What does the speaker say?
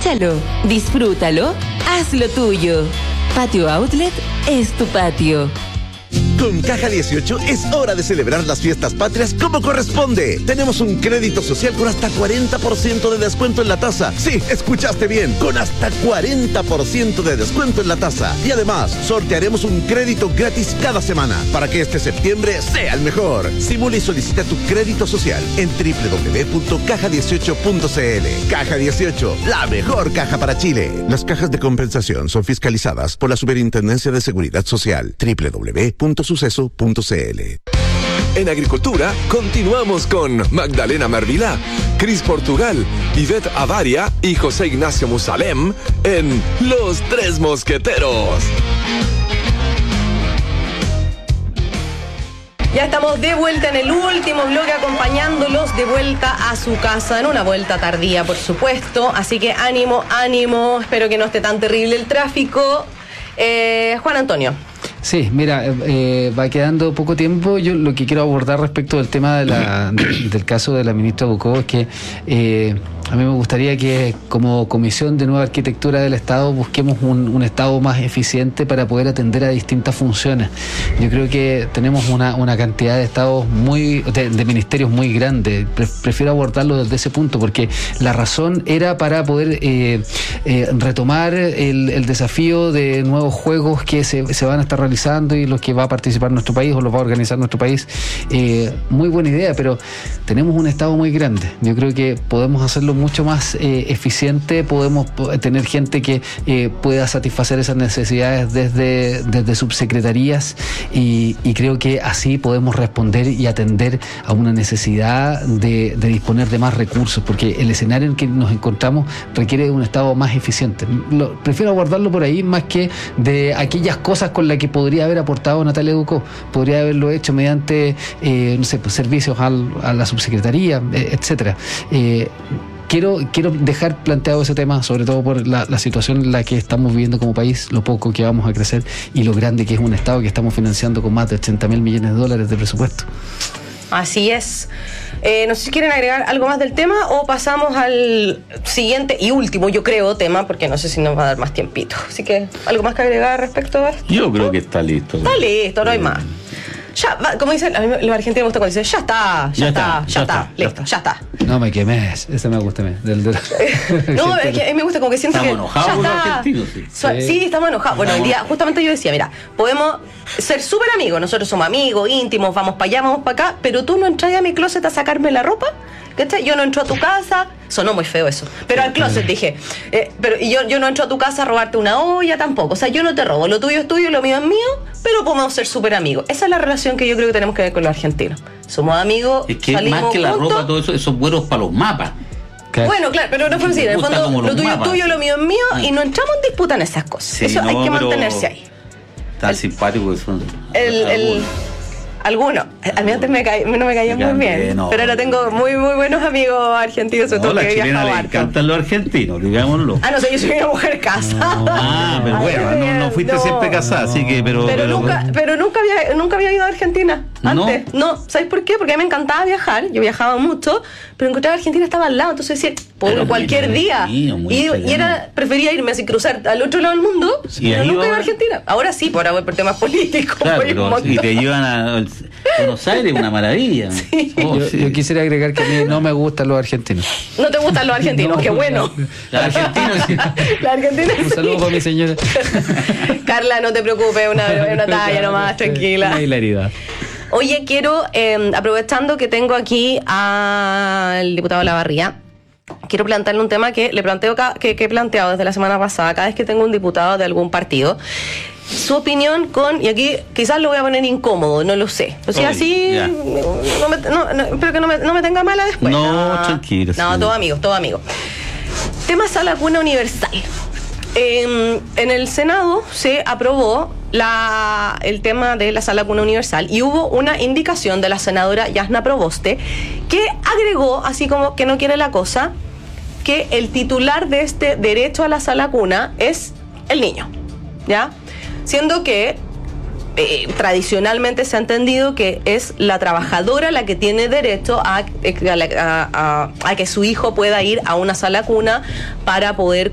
Aprovechalo, disfrútalo, hazlo tuyo. Patio Outlet es tu patio. Con Caja 18 es hora de celebrar las fiestas patrias como corresponde. Tenemos un crédito social con hasta 40% de descuento en la tasa. Sí, escuchaste bien, con hasta 40% de descuento en la tasa. Y además, sortearemos un crédito gratis cada semana para que este septiembre sea el mejor. Simula y solicita tu crédito social en www.caja18.cl. Caja 18, la mejor caja para Chile. Las cajas de compensación son fiscalizadas por la Superintendencia de Seguridad Social. www.suceso.cl. En Agricultura, continuamos con Magdalena Mervilá, Cris Portugal, Ivette Avaria y José Ignacio Musalem en Los Tres Mosqueteros. Ya estamos de vuelta en el último bloque, acompañándolos de vuelta a su casa, en una vuelta tardía, por supuesto. Así que ánimo, ánimo, espero que no esté tan terrible el tráfico. Juan Antonio. Sí, mira, va quedando poco tiempo. Yo lo que quiero abordar respecto del tema del caso de la ministra Bucó es que a mí me gustaría que como Comisión de Nueva Arquitectura del Estado busquemos un Estado más eficiente para poder atender a distintas funciones. Yo creo que tenemos una cantidad de estados de ministerios muy grande. Prefiero abordarlo desde ese punto, porque la razón era para poder retomar el desafío de nuevos juegos que se van a estar realizando y los que va a participar nuestro país o los va a organizar nuestro país. Muy buena idea, pero tenemos un Estado muy grande. Yo creo que podemos hacerlo mucho más eficiente, podemos tener gente que pueda satisfacer esas necesidades desde subsecretarías y creo que así podemos responder y atender a una necesidad de disponer de más recursos, porque el escenario en que nos encontramos requiere de un Estado más eficiente. Prefiero abordarlo por ahí más que de aquellas cosas con las que podría haber aportado Natalia Ducó. Podría haberlo hecho mediante servicios a la subsecretaría, etcétera. Quiero dejar planteado ese tema, sobre todo por la situación en la que estamos viviendo como país, lo poco que vamos a crecer y lo grande que es un Estado que estamos financiando con más de 80.000 millones de dólares de presupuesto. Así es. No sé si quieren agregar algo más del tema o pasamos al siguiente y último, yo creo, tema, porque no sé si nos va a dar más tiempito. Así que, ¿algo más que agregar respecto a esto? Yo creo que está listo. Está listo, no hay más. Ya, como dicen, a mí los argentinos me gusta cuando dicen, ya está, listo, ya está. No me quemes, ese me gusta a mí. No, es que a mí me gusta como que siento que estamos enojados con los argentinos, sí, estamos enojados. Bueno, el día, justamente yo decía, mira, podemos ser súper amigos, nosotros somos amigos, íntimos, vamos para allá, vamos para acá, pero tú no entras a mi closet a sacarme la ropa, ¿cachai? Yo no entro a tu casa, sonó muy feo eso, pero al closet dije, yo no entro a tu casa a robarte una olla tampoco, o sea, yo no te robo, lo tuyo es tuyo, lo mío es mío, pero podemos ser súper amigos. Esa es la relación que yo creo que tenemos que ver con los argentinos. Somos amigos, es que salimos más que la juntos, ropa, todo eso, esos buenos para los mapas. Claro. Bueno, claro, pero no fue así, en el fondo, lo tuyo es tuyo, lo mío es mío, y no entramos en disputa en esas cosas. Sí, eso hay que mantenerse ahí. Tan simpático que son. Algunos. A mí antes no me caían muy bien. No, pero ahora tengo muy, muy buenos amigos argentinos. No, la chilena le encantan los argentinos, digámoslo. No sé, yo soy una mujer casada. Pero bueno, no fuiste siempre casada, así que, pero nunca había ido a Argentina antes. No, ¿sabes por qué? Porque a mí me encantaba viajar, yo viajaba mucho, pero encontraba que Argentina estaba al lado, entonces decía, cualquier día. Prefería irme así, cruzar al otro lado del mundo, pero nunca iba a Argentina. Ahora sí, ahora voy por temas políticos. Claro, y te llevan a Buenos Aires, una maravilla. Sí. Yo quisiera agregar que a mí no me gustan los argentinos. ¿No te gustan los argentinos? Qué bueno. Los argentinos sí. La Argentina Un saludo para mi señora. Carla, no te preocupes, una talla nomás, tranquila. Una hilaridad. Oye, quiero, aprovechando que tengo aquí al diputado Olavarría, quiero plantearle un tema que le planteo que he planteado desde la semana pasada, cada vez que tengo un diputado de algún partido. Su opinión y aquí quizás lo voy a poner incómodo, no lo sé. O sea, así, espero que no me tenga mala después. No, tranquilo. No, todo amigo. Tema sala cuna universal. En el Senado se aprobó el tema de la sala cuna universal y hubo una indicación de la senadora Yasna Proboste que agregó, así como que no quiere la cosa, que el titular de este derecho a la sala cuna es el niño, ¿ya? Siendo que tradicionalmente se ha entendido que es la trabajadora la que tiene derecho a que su hijo pueda ir a una sala cuna para poder